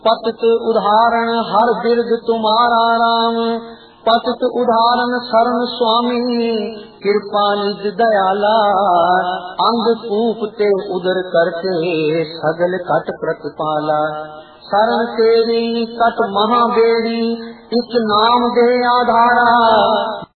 पतित उदाहरण हर बिरद तुम्हारा राम। पतित उदाहरण शरण स्वामी कृपा निज दयाला। अंधकूप ते उदर करके सगल कट प्रतिपाला। शरण तेरी कट महाबेड़ी इस नाम दे आधारा।